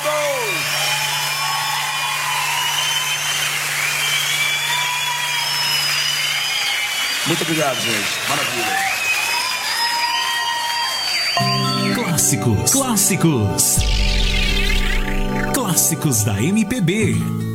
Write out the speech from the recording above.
Muito obrigado, gente. Maravilha. Clássicos. Clássicos da MPB.